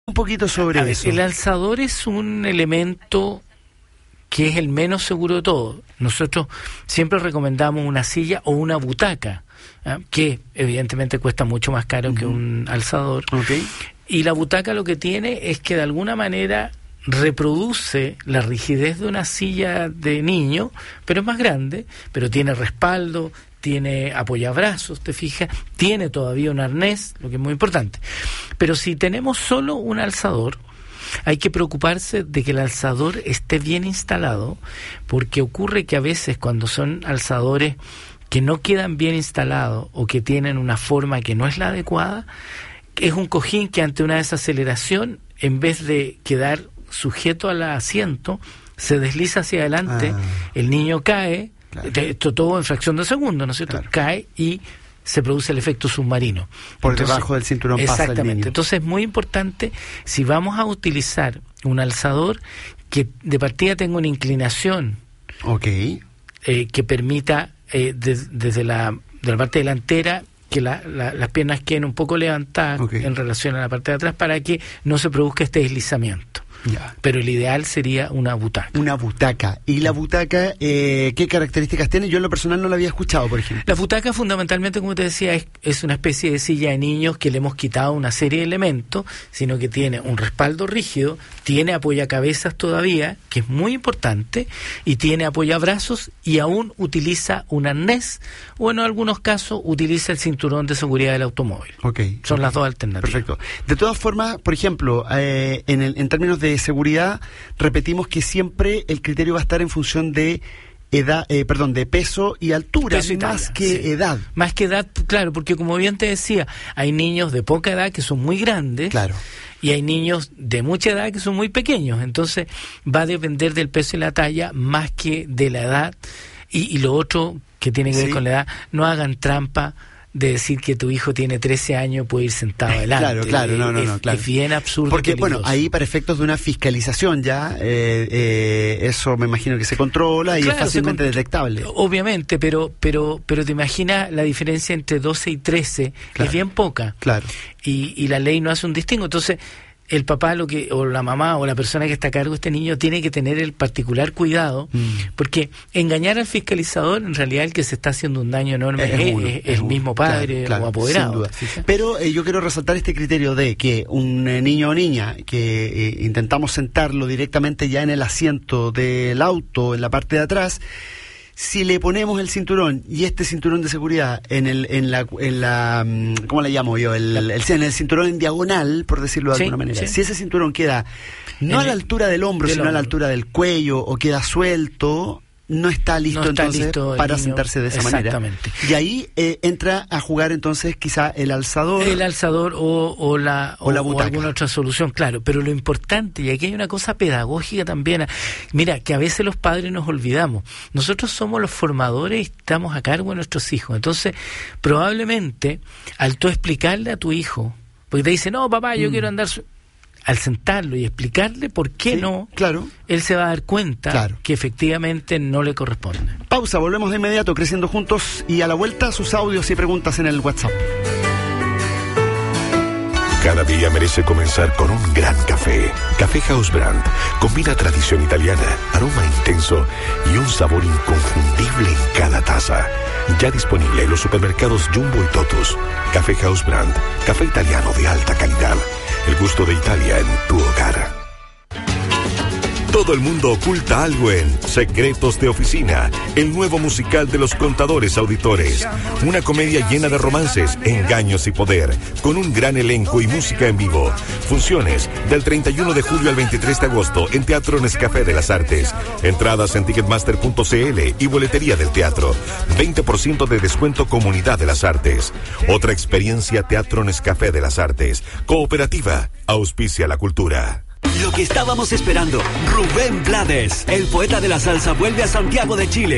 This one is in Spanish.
Un poquito sobre eso. El alzador es un elemento que es el menos seguro de todo. Nosotros siempre recomendamos una silla o una butaca, que evidentemente cuesta mucho más caro que un alzador. Okay. Y la butaca lo que tiene es que de alguna manera reproduce la rigidez de una silla de niño, pero es más grande, pero tiene respaldo, tiene apoyabrazos, te fijas, tiene todavía un arnés, lo que es muy importante. Pero si tenemos solo un alzador, hay que preocuparse de que el alzador esté bien instalado, porque ocurre que a veces cuando son alzadores que no quedan bien instalados o que tienen una forma que no es la adecuada, es un cojín que ante una desaceleración, en vez de quedar sujeto al asiento, se desliza hacia adelante, el niño cae, claro. Esto todo en fracción de segundo, ¿no es cierto? Claro. Cae y se produce el efecto submarino. Por debajo del cinturón pasa el niño. Exactamente. Entonces es muy importante, si vamos a utilizar un alzador, que de partida tenga una inclinación que permita desde la parte delantera que las piernas queden un poco levantadas en relación a la parte de atrás para que no se produzca este deslizamiento. Ya. Pero el ideal sería una butaca. Una butaca. ¿Y la butaca qué características tiene? Yo en lo personal no la había escuchado, por ejemplo. La butaca fundamentalmente, como te decía, es una especie de silla de niños que le hemos quitado una serie de elementos, sino que tiene un respaldo rígido, tiene apoyacabezas todavía, que es muy importante, y tiene apoyabrazos y aún utiliza un arnés, o en algunos casos utiliza el cinturón de seguridad del automóvil. Son las dos alternativas. Perfecto. De todas formas, por ejemplo, en términos de seguridad, repetimos que siempre el criterio va a estar en función de de peso y altura, peso y talla, más que edad. Más que edad, claro, porque como bien te decía, hay niños de poca edad que son muy grandes, claro, y hay niños de mucha edad que son muy pequeños, entonces va a depender del peso y la talla más que de la edad. Y lo otro que tiene que ver con la edad, no hagan trampa de decir que tu hijo tiene 13 años puede ir sentado adelante. Claro, claro. Es bien absurdo. Porque, bueno, ahí para efectos de una fiscalización ya, eso me imagino que se controla y es fácilmente detectable. Obviamente, pero te imaginas la diferencia entre 12 y 13, es bien poca. Claro. Y la ley no hace un distingo. Entonces, el papá o la mamá o la persona que está a cargo de este niño tiene que tener el particular cuidado, porque engañar al fiscalizador, en realidad el que se está haciendo un daño enorme es el mismo padre, claro, o apoderado. Sin duda. Pero yo quiero resaltar este criterio de que un niño o niña que intentamos sentarlo directamente ya en el asiento del auto, en la parte de atrás, si le ponemos el cinturón y este cinturón de seguridad en la ¿cómo le llamo yo? En el cinturón en diagonal, por decirlo de alguna manera. Si ese cinturón queda no a la altura del hombro, sino a la altura del cuello, o queda suelto, no está listo para sentarse de esa manera. Y ahí entra a jugar entonces quizá el alzador. El alzador o la butaca. O alguna otra solución, claro. Pero lo importante, y aquí hay una cosa pedagógica también, mira, que a veces los padres nos olvidamos. Nosotros somos los formadores y estamos a cargo de nuestros hijos. Entonces, probablemente, al tú explicarle a tu hijo, porque te dice, no, papá, yo quiero andar... Al sentarlo y explicarle por qué no, claro, él se va a dar cuenta que efectivamente no le corresponde. Pausa, volvemos de inmediato, Creciendo Juntos, y a la vuelta sus audios y preguntas en el WhatsApp. Cada día merece comenzar con un gran café. Café House Brand combina tradición italiana, aroma intenso y un sabor inconfundible en cada taza. Ya disponible en los supermercados Jumbo y Totus. Café House Brand, café italiano de alta calidad. El gusto de Italia en tu hogar. Todo el mundo oculta algo en Secretos de Oficina, el nuevo musical de los contadores auditores. Una comedia llena de romances, engaños y poder, con un gran elenco y música en vivo. Funciones del 31 de julio al 23 de agosto en Teatro Nescafé de las Artes. Entradas en ticketmaster.cl y boletería del teatro. 20% de descuento Comunidad de las Artes. Otra experiencia Teatro Nescafé de las Artes. Cooperativa, auspicia la cultura. Lo que estábamos esperando, Rubén Blades, el poeta de la salsa, vuelve a Santiago de Chile.